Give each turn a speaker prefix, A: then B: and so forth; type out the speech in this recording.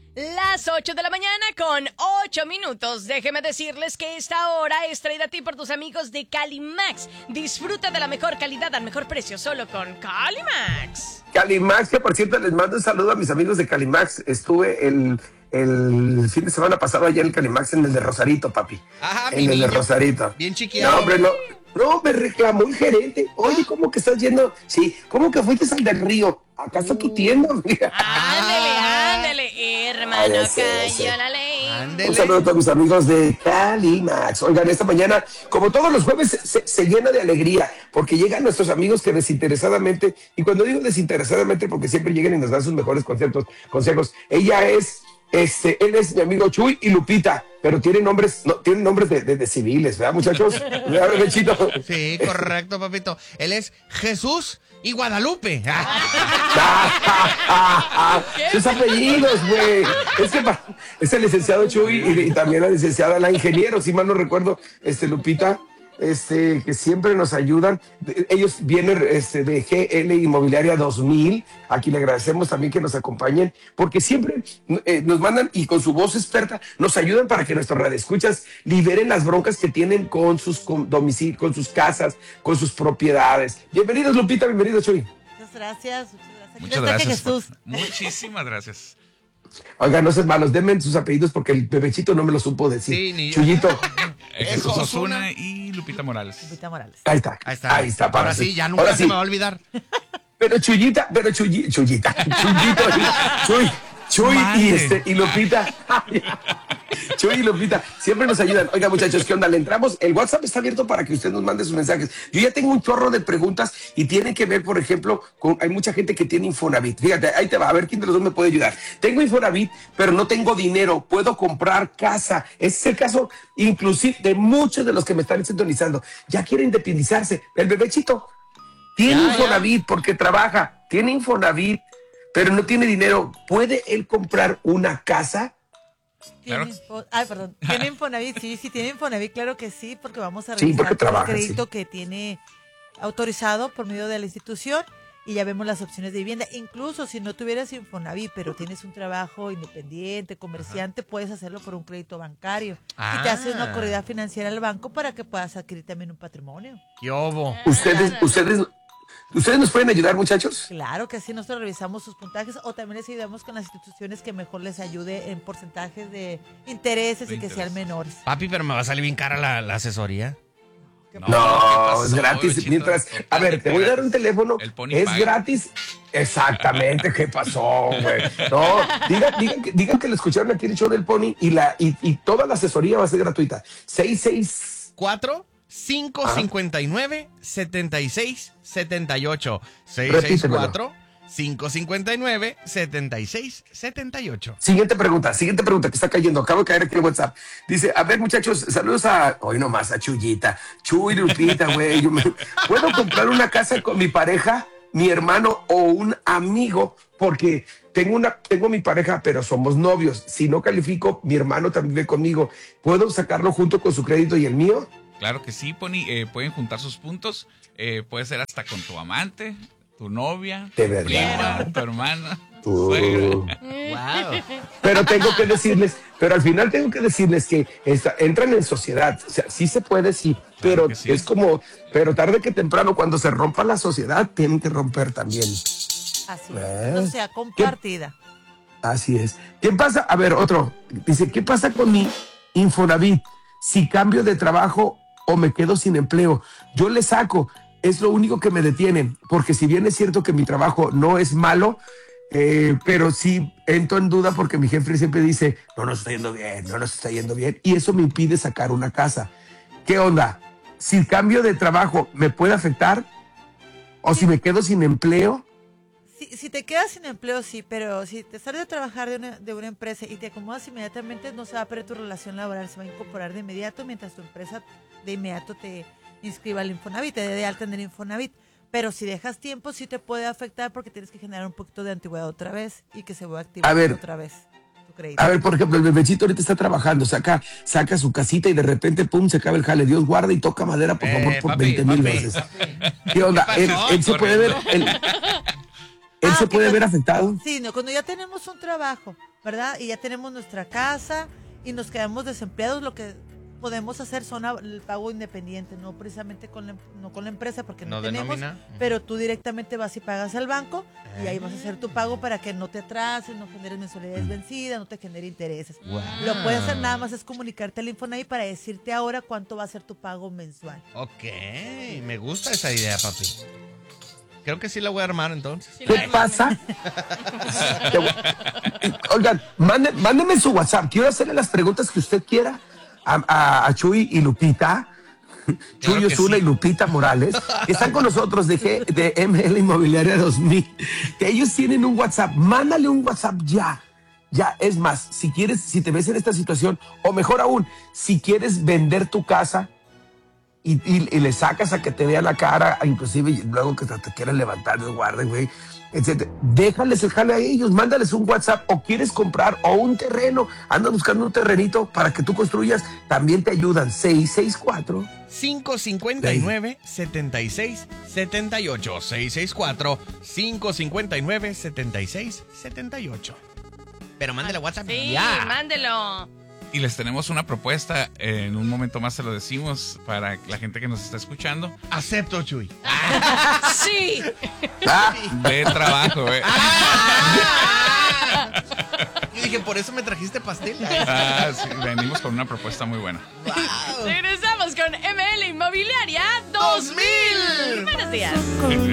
A: Las 8 de la mañana con 8 minutos. Déjeme decirles que esta hora es traída a ti por tus amigos de Calimax. Disfruta de la mejor calidad al mejor precio solo con Calimax.
B: Calimax, que por cierto les mando un saludo a mis amigos de Calimax. Estuve el fin de semana pasado allá en el Calimax, en el de Rosarito, papi.
C: Ajá,
B: en el de Rosarito.
C: Bien chiquito.
B: No, hombre, no. No, me reclamó el gerente. Oye, ¿cómo que estás yendo? Sí, ¿cómo que fuiste al del río? Acá está tu tienda.
A: Ándele, hermano, cayó la ley.
C: Ándele.
B: Un saludo a todos mis amigos de Calimax. Oigan, esta mañana, como todos los jueves, se llena de alegría, porque llegan nuestros amigos que desinteresadamente, y cuando digo desinteresadamente, porque siempre llegan y nos dan sus mejores consejos. Ella es, él es mi amigo Chuy y Lupita, pero tienen nombres, de civiles, ¿verdad, muchachos? ¿Verdad, Bechito?
C: Sí, correcto, papito. Él es Jesús y Guadalupe.
B: Sus apellidos, güey. Es el licenciado Chuy y también la licenciada, la ingeniero, si mal no recuerdo, Lupita, que siempre nos ayudan. Ellos vienen de GL Inmobiliaria 2000, a quien le agradecemos también que nos acompañen, porque siempre nos mandan y con su voz experta nos ayudan para que nuestros radioescuchas liberen las broncas que tienen con sus domicilios, con sus casas, con sus propiedades. Bienvenidos, Lupita, bienvenidos, Chuy.
D: Muchas gracias.
E: Muchas gracias.
D: Jesús.
E: Muchísimas gracias.
B: Oigan, no sean malos, denme sus apellidos porque el bebechito no me lo supo decir.
C: Sí, ni yo.
B: Chuyito.
E: Jesús Osuna y Lupita Morales.
B: Ahí está.
C: Ahora sí, ya nunca se me va a olvidar.
B: Pero Chuyito, Chuy y Lupita. Chuy y Lupita siempre nos ayudan. Oiga, muchachos, ¿qué onda? Le entramos. El WhatsApp está abierto para que usted nos mande sus mensajes. Yo ya tengo un chorro de preguntas y tienen que ver, por ejemplo, hay mucha gente que tiene Infonavit. Fíjate, ahí te va, a ver quién de los dos me puede ayudar. Tengo Infonavit, pero no tengo dinero. Puedo comprar casa. Ese es el caso, inclusive, de muchos de los que me están sintonizando. Ya quieren independizarse. El bebechito tiene Infonavit porque trabaja. Tiene Infonavit, pero no tiene dinero. ¿Puede él comprar una casa?
E: Claro.
D: ¿Tiene Infonavit? Sí, tiene Infonavit, claro que sí, porque vamos a
B: Sí, porque
D: revisar todo el
B: trabaja,
D: crédito
B: sí.
D: que tiene autorizado por medio de la institución y ya vemos las opciones de vivienda. Incluso si no tuvieras Infonavit, pero tienes un trabajo independiente, comerciante, puedes hacerlo por un crédito bancario. Y te haces una corrida financiera al banco para que puedas adquirir también un patrimonio.
C: ¿Qué obo?
B: ¿Ustedes nos pueden ayudar, muchachos?
D: Claro que sí, nosotros revisamos sus puntajes o también les ayudamos con las instituciones que mejor les ayude en porcentajes de intereses y que sean menores.
C: Papi, pero me va a salir bien cara la asesoría.
B: No, es gratis. Mientras, a ver, te voy a dar un teléfono. Es
E: paga.
B: gratis. Exactamente, ¿qué pasó, güey? No, digan que lo escucharon aquí en el show del Pony y toda la asesoría va a ser gratuita.
C: 4-559-7678.
B: Repítemelo.
C: 664-559-7678.
B: Siguiente pregunta que está cayendo. Acabo de caer aquí en WhatsApp. Dice, a ver, muchachos, saludos hoy nomás a Chuyita. Chuy, Lupita, güey. ¿Puedo comprar una casa con mi pareja, mi hermano o un amigo? Porque tengo mi pareja, pero somos novios. Si no califico, mi hermano también vive conmigo. ¿Puedo sacarlo junto con su crédito y el mío?
E: Claro que sí, Pony. Pueden juntar sus puntos. Puede ser hasta con tu amante, tu novia,
B: De
E: tu
B: verdad.
E: prima, tu hermana, tu suegra.
C: Wow.
B: Pero al final tengo que decirles que entran en sociedad. O sea, sí se puede, sí, pero
E: que sí.
B: es como, pero tarde que temprano, cuando se rompa la sociedad, tienen que romper también.
D: Así es, o sea, compartida.
B: Así es. ¿Qué pasa? A ver, otro. Dice, ¿qué pasa con mi Infonavit? Si cambio de trabajo o me quedo sin empleo, yo le saco. Es lo único que me detiene, porque si bien es cierto que mi trabajo no es malo, pero sí entro en duda porque mi jefe siempre dice, no nos está yendo bien, y eso me impide sacar una casa. ¿Qué onda? Si cambio de trabajo, ¿me puede afectar? ¿O si me quedo sin empleo?
D: Si te quedas sin empleo, sí, pero si te sales de trabajar de una empresa y te acomodas inmediatamente, no se va a perder tu relación laboral, se va a incorporar de inmediato mientras tu empresa de inmediato te inscriba al Infonavit, te dé de alta en el Infonavit. Pero si dejas tiempo, sí te puede afectar porque tienes que generar un poquito de antigüedad otra vez y que se va a activar otra vez tu crédito.
B: A ver, por ejemplo, el bebecito ahorita está trabajando, saca su casita y de repente, pum, se acaba el jale. Dios guarda y toca madera, por favor, por
C: papi,
B: 20,000
C: papi.
B: veces. ¿Qué onda?
C: ¿Qué pasó?
B: Él se puede ver... ¿Él se puede ver afectado?
D: Sí, no, cuando ya tenemos un trabajo, ¿verdad? Y ya tenemos nuestra casa y nos quedamos desempleados, lo que podemos hacer son el pago independiente, no precisamente no con la empresa, porque no tenemos, pero tú directamente vas y pagas al banco y ahí vas a hacer tu pago para que no te atrases, no generes mensualidades vencidas, no te genere intereses.
C: Wow.
D: Lo puedes hacer nada más es comunicarte al Infonavit para decirte ahora cuánto va a ser tu pago mensual.
C: Ok, me gusta esa idea, papi. Creo que sí la voy a armar entonces.
A: Sí,
B: ¿Qué pasa? Oigan, mándenme su WhatsApp. Quiero hacerle las preguntas que usted quiera a Chuy y Lupita. Chuy Osuna y Lupita Morales, que están con nosotros de ML Inmobiliaria 2000, que ellos tienen un WhatsApp. Mándale un WhatsApp ya. Ya, es más, si quieres, si te ves en esta situación, o mejor aún, si quieres vender tu casa y le sacas a que te vea la cara, inclusive luego que te quieran levantar, guarden, güey, etcétera. Déjales el jale a ellos, mándales un WhatsApp, o quieres comprar o un terreno, andas buscando un terrenito para que tú construyas, también te ayudan. 664
C: 559 7678 664 559 7678. Pero mándale WhatsApp
A: Sí,
C: ya.
A: mándelo.
E: Y les tenemos una propuesta, en un momento más se lo decimos para la gente que nos está escuchando.
C: Acepto, Chuy.
A: Sí.
E: De trabajo,
C: Yo dije, por eso me trajiste pastel.
E: Sí, venimos con una propuesta muy buena.
A: Regresamos con ML Inmobiliaria 2000. Buenos días.